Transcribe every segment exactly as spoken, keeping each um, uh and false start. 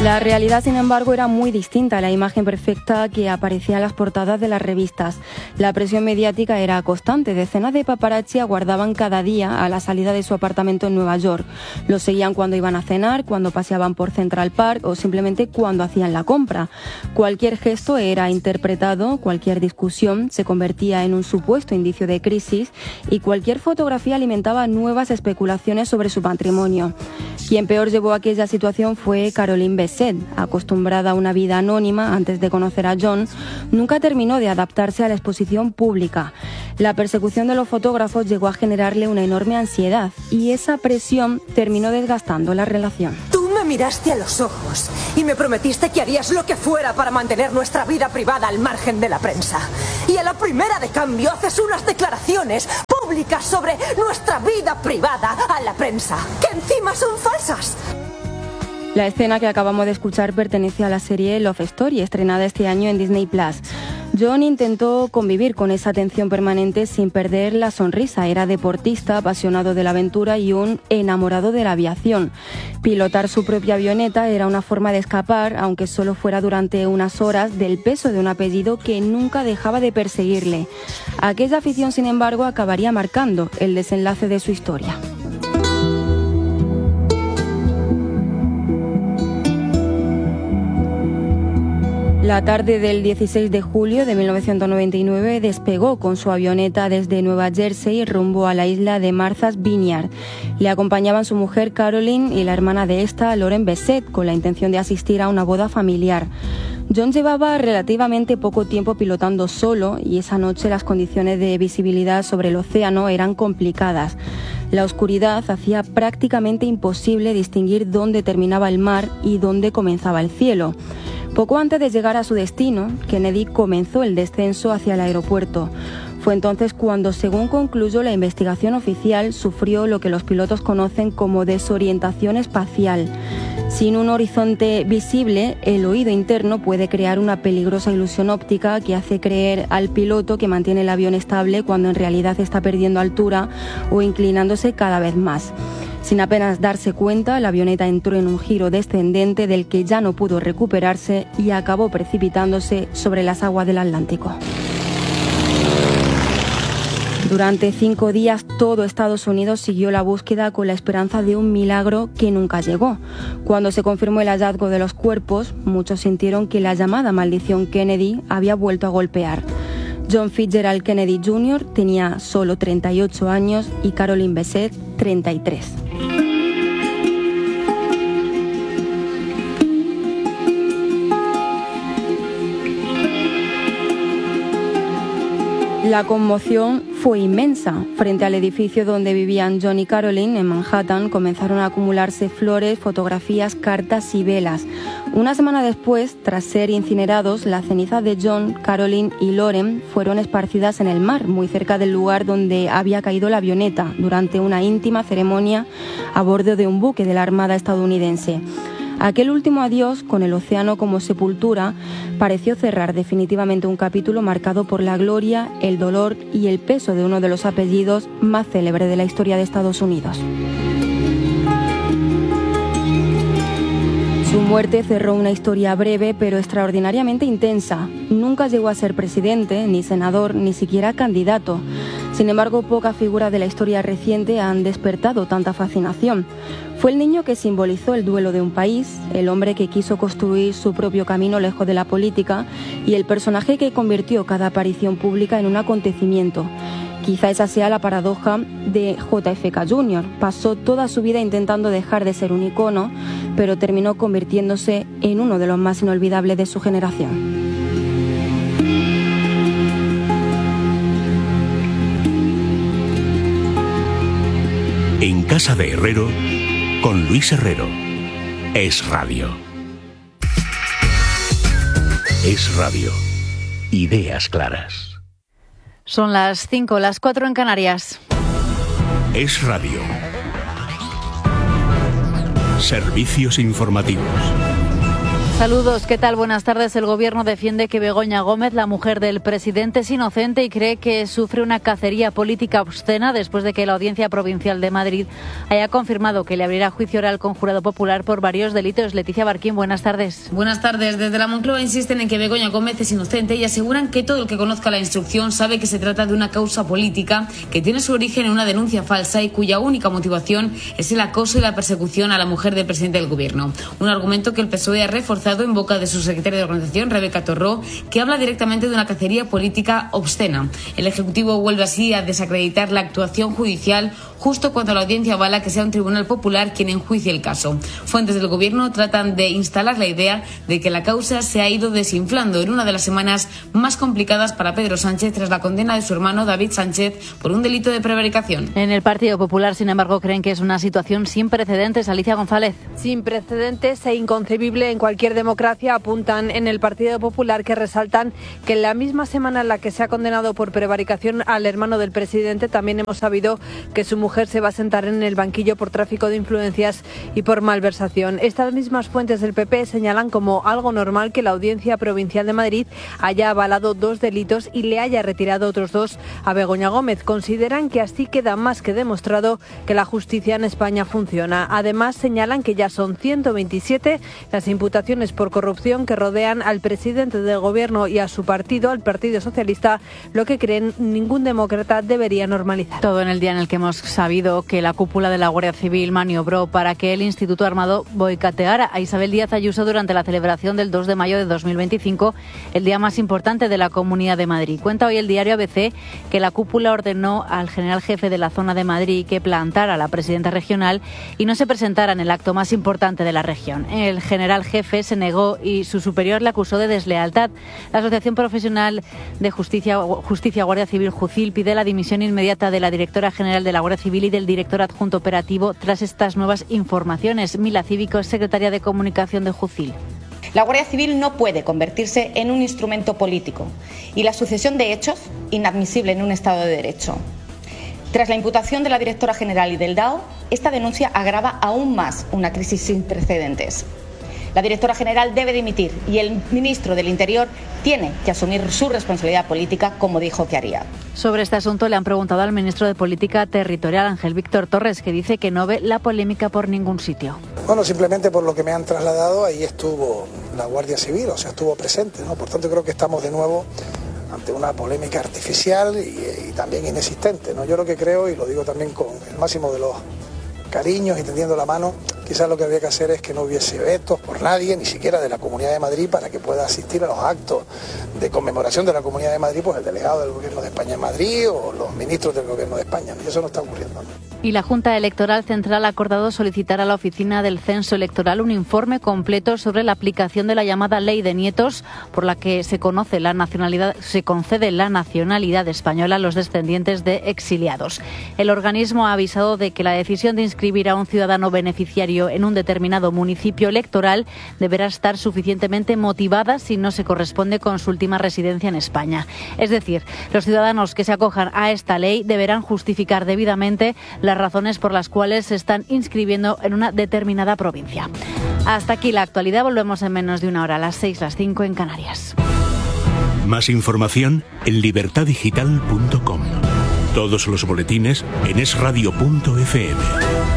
La realidad, sin embargo, era muy distinta a la imagen perfecta que aparecía en las portadas de las revistas. La presión mediática era constante. Decenas de paparazzi aguardaban cada día a la salida de su apartamento en Nueva York. Los seguían cuando iban a cenar, cuando paseaban por Central Park o simplemente cuando hacían la compra. Cualquier gesto era interpretado, cualquier discusión se convertía en un supuesto indicio de crisis y cualquier fotografía alimentaba nuevas especulaciones sobre su matrimonio. Quien peor llevó aquella situación fue Caroline Bessette. Acostumbrada a una vida anónima antes de conocer a John, nunca terminó de adaptarse a la exposición pública. La persecución de los fotógrafos llegó a generarle una enorme ansiedad y esa presión terminó desgastando la relación. Tú me miraste a los ojos y me prometiste que harías lo que fuera para mantener nuestra vida privada al margen de la prensa. Y a la primera de cambio haces unas declaraciones públicas sobre nuestra vida privada a la prensa, que encima son falsas. La escena que acabamos de escuchar pertenece a la serie Love Story, estrenada este año en Disney Plus. John intentó convivir con esa tensión permanente sin perder la sonrisa. Era deportista, apasionado de la aventura y un enamorado de la aviación. Pilotar su propia avioneta era una forma de escapar, aunque solo fuera durante unas horas, del peso de un apellido que nunca dejaba de perseguirle. Aquella afición, sin embargo, acabaría marcando el desenlace de su historia. La tarde del dieciséis de julio de mil novecientos noventa y nueve despegó con su avioneta desde Nueva Jersey rumbo a la isla de Martha's Vineyard. Le acompañaban su mujer Caroline y la hermana de esta, Lauren Bessette, con la intención de asistir a una boda familiar. John llevaba relativamente poco tiempo pilotando solo y esa noche las condiciones de visibilidad sobre el océano eran complicadas. La oscuridad hacía prácticamente imposible distinguir dónde terminaba el mar y dónde comenzaba el cielo. Poco antes de llegar a su destino, Kennedy comenzó el descenso hacia el aeropuerto. Fue entonces cuando, según concluyó la investigación oficial, sufrió lo que los pilotos conocen como desorientación espacial. Sin un horizonte visible, el oído interno puede crear una peligrosa ilusión óptica que hace creer al piloto que mantiene el avión estable cuando en realidad está perdiendo altura o inclinándose cada vez más. Sin apenas darse cuenta, la avioneta entró en un giro descendente del que ya no pudo recuperarse y acabó precipitándose sobre las aguas del Atlántico. Durante cinco días todo Estados Unidos siguió la búsqueda con la esperanza de un milagro que nunca llegó. Cuando se confirmó el hallazgo de los cuerpos, muchos sintieron que la llamada maldición Kennedy había vuelto a golpear. John Fitzgerald Kennedy junior tenía solo treinta y ocho años y Caroline Bessette treinta y tres. La conmoción fue inmensa. Frente al edificio donde vivían John y Caroline, en Manhattan, comenzaron a acumularse flores, fotografías, cartas y velas. Una semana después, tras ser incinerados, las cenizas de John, Caroline y Lauren fueron esparcidas en el mar, muy cerca del lugar donde había caído la avioneta, durante una íntima ceremonia a bordo de un buque de la Armada estadounidense. Aquel último adiós, con el océano como sepultura, pareció cerrar definitivamente un capítulo marcado por la gloria, el dolor y el peso de uno de los apellidos más célebres de la historia de Estados Unidos. Su muerte cerró una historia breve pero extraordinariamente intensa. Nunca llegó a ser presidente, ni senador, ni siquiera candidato. Sin embargo, pocas figuras de la historia reciente han despertado tanta fascinación. Fue el niño que simbolizó el duelo de un país, el hombre que quiso construir su propio camino lejos de la política y el personaje que convirtió cada aparición pública en un acontecimiento. Quizá esa sea la paradoja de J F K junior Pasó toda su vida intentando dejar de ser un icono, pero terminó convirtiéndose en uno de los más inolvidables de su generación. En Casa de Herrero, con Luis Herrero. Es Radio. Es Radio. Ideas claras. Son las cinco, las cuatro en Canarias. Es Radio. Servicios informativos. Saludos, ¿qué tal? Buenas tardes. El Gobierno defiende que Begoña Gómez, la mujer del presidente, es inocente y cree que sufre una cacería política obscena después de que la Audiencia Provincial de Madrid haya confirmado que le abrirá juicio oral con jurado popular por varios delitos. Leticia Barquín, buenas tardes. Buenas tardes. Desde la Moncloa insisten en que Begoña Gómez es inocente y aseguran que todo el que conozca la instrucción sabe que se trata de una causa política que tiene su origen en una denuncia falsa y cuya única motivación es el acoso y la persecución a la mujer del presidente del Gobierno. Un argumento que el P S O E ha reforzado en boca de su secretaria de organización, Rebeca Torró, que habla directamente de una cacería política obscena. El Ejecutivo vuelve así a desacreditar la actuación judicial justo cuando la audiencia avala que sea un tribunal popular quien enjuicie el caso. Fuentes del Gobierno tratan de instalar la idea de que la causa se ha ido desinflando en una de las semanas más complicadas para Pedro Sánchez tras la condena de su hermano David Sánchez por un delito de prevaricación. En el Partido Popular, sin embargo, creen que es una situación sin precedentes. Alicia González. Sin precedentes e inconcebible en cualquier democracia, apuntan en el Partido Popular, que resaltan que en la misma semana en la que se ha condenado por prevaricación al hermano del presidente, también hemos sabido que su mujer se va a sentar en el banquillo por tráfico de influencias y por malversación. Estas mismas fuentes del P P señalan como algo normal que la Audiencia Provincial de Madrid haya avalado dos delitos y le haya retirado otros dos a Begoña Gómez. Consideran que así queda más que demostrado que la justicia en España funciona. Además, señalan que ya son ciento veintisiete las imputaciones por corrupción que rodean al presidente del Gobierno y a su partido, al Partido Socialista, lo que creen ningún demócrata debería normalizar. Todo en el día en el que hemos sabido que la cúpula de la Guardia Civil maniobró para que el Instituto Armado boicoteara a Isabel Díaz Ayuso durante la celebración del dos de mayo de dos mil veinticinco, el día más importante de la Comunidad de Madrid. Cuenta hoy el diario A B C que la cúpula ordenó al general jefe de la zona de Madrid que plantara a la presidenta regional y no se presentara en el acto más importante de la región. El general jefe se negó y su superior le acusó de deslealtad. La Asociación Profesional de Justicia, Justicia Guardia Civil, JUCIL, pide la dimisión inmediata de la directora general de la Guardia Civil y del director adjunto operativo tras estas nuevas informaciones. Mila Cívico es secretaria de Comunicación de JUCIL. La Guardia Civil no puede convertirse en un instrumento político y la sucesión de hechos inadmisible en un Estado de Derecho. Tras la imputación de la directora general y del D A O, esta denuncia agrava aún más una crisis sin precedentes. La directora general debe dimitir y el ministro del Interior tiene que asumir su responsabilidad política, como dijo que haría. Sobre este asunto le han preguntado al ministro de Política Territorial, Ángel Víctor Torres, que dice que no ve la polémica por ningún sitio. Bueno, simplemente por lo que me han trasladado, ahí estuvo la Guardia Civil, o sea, estuvo presente, ¿no? Por tanto, creo que estamos de nuevo ante una polémica artificial y, y también inexistente, ¿no? Yo lo que creo, y lo digo también con el máximo de los cariños y tendiendo la mano, quizás lo que habría que hacer es que no hubiese vetos por nadie, ni siquiera de la Comunidad de Madrid, para que pueda asistir a los actos de conmemoración de la Comunidad de Madrid, pues el delegado del Gobierno de España en Madrid o los ministros del Gobierno de España, ¿no? Y eso no está ocurriendo, ¿no? Y la Junta Electoral Central ha acordado solicitar a la Oficina del Censo Electoral un informe completo sobre la aplicación de la llamada Ley de Nietos, por la que se conoce la nacionalidad, se concede la nacionalidad española a los descendientes de exiliados. El organismo ha avisado de que la decisión de inscribir a un ciudadano beneficiario en un determinado municipio electoral deberá estar suficientemente motivada si no se corresponde con su última residencia en España. Es decir, los ciudadanos que se acojan a esta ley deberán justificar debidamente las razones por las cuales se están inscribiendo en una determinada provincia. Hasta aquí la actualidad. Volvemos en menos de una hora, a las seis, las cinco en Canarias. Más información en libertad digital punto com. Todos los boletines en es radio punto efe eme.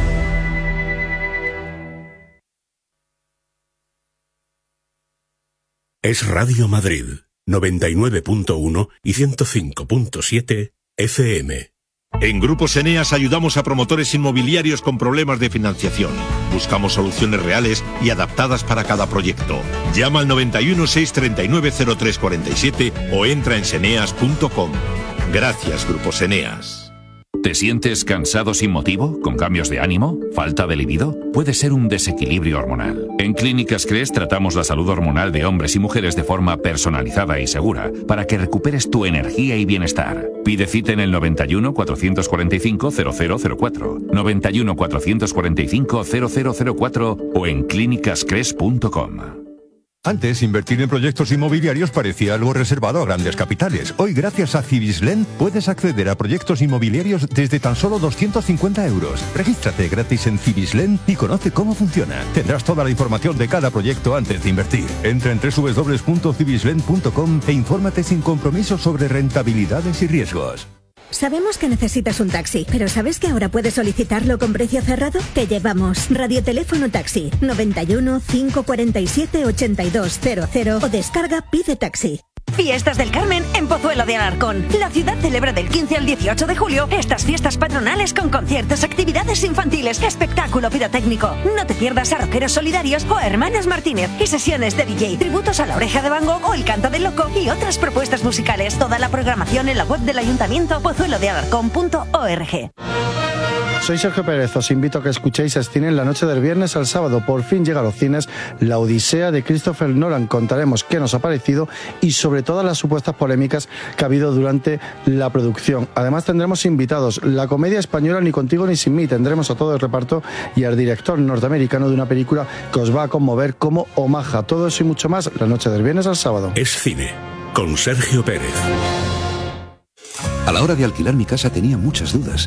Es Radio Madrid, noventa y nueve punto uno y ciento cinco punto siete efe eme. En Grupos Eneas ayudamos a promotores inmobiliarios con problemas de financiación. Buscamos soluciones reales y adaptadas para cada proyecto. Llama al noventa y uno, seiscientos treinta y nueve, cero tres cuarenta y siete o entra en seneas punto com. Gracias, Grupos Eneas. ¿Te sientes cansado sin motivo? ¿Con cambios de ánimo? ¿Falta de libido? Puede ser un desequilibrio hormonal. En Clínicas Cres tratamos la salud hormonal de hombres y mujeres de forma personalizada y segura para que recuperes tu energía y bienestar. Pide cita en el noventa y uno, cuatrocientos cuarenta y cinco, cero cero cero cuatro, noventa y uno, cuatrocientos cuarenta y cinco, cero cero cero cuatro o en clínicas cres punto com. Antes, invertir en proyectos inmobiliarios parecía algo reservado a grandes capitales. Hoy, gracias a Cibislen, puedes acceder a proyectos inmobiliarios desde tan solo doscientos cincuenta euros. Regístrate gratis en Cibislen y conoce cómo funciona. Tendrás toda la información de cada proyecto antes de invertir. Entra en doble u doble u doble u punto cibislen punto com e infórmate sin compromiso sobre rentabilidades y riesgos. Sabemos que necesitas un taxi, pero ¿sabes que ahora puedes solicitarlo con precio cerrado? Te llevamos Radioteléfono Taxi noventa y uno, cinco cuarenta y siete, ochenta y dos cero cero o descarga Pide Taxi. Fiestas del Carmen en Pozuelo de Alarcón. La ciudad celebra del quince al dieciocho de julio estas fiestas patronales con conciertos, actividades infantiles, espectáculo pirotécnico. No te pierdas a Rockeros Solidarios o a Hermanas Martínez y sesiones de D J, tributos a La Oreja de Van Gogh o El Canto del Loco y otras propuestas musicales. Toda la programación en la web del Ayuntamiento pozuelo de alarcón punto org. Soy Sergio Pérez, os invito a que escuchéis Scene en la noche del viernes al sábado. Por fin llega a los cines La Odisea de Christopher Nolan. Contaremos qué nos ha parecido y sobre todas las supuestas polémicas que ha habido durante la producción. Además tendremos invitados, la comedia española Ni contigo ni sin mí. Tendremos a todo el reparto y al director norteamericano de una película que os va a conmover como Omaha. Todo eso y mucho más la noche del viernes al sábado. Es Cine, con Sergio Pérez. A la hora de alquilar mi casa tenía muchas dudas.